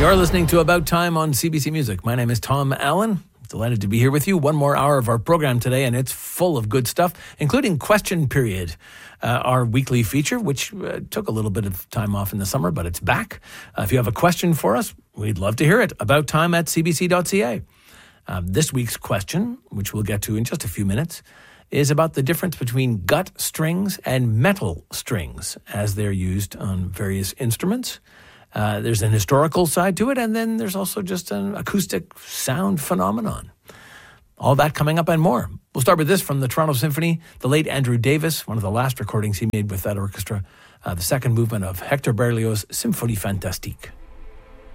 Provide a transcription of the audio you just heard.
You're listening to About Time on CBC Music. My name is Tom Allen. Delighted to be here with you. One more hour of our program today, and it's full of good stuff, including Question Period, our weekly feature, which took a little bit of time off in the summer, but it's back. If you have a question for us, we'd love to hear it. abouttime@cbc.ca. This week's question, which we'll get to in just a few minutes, is about the difference between gut strings and metal strings as they're used on various instruments. There's an historical side to it, and then there's also just an acoustic sound phenomenon. All that coming up and more. We'll start with this from the Toronto Symphony. The late Andrew Davis, one of the last recordings he made with that orchestra, the second movement of Hector Berlioz' Symphonie Fantastique.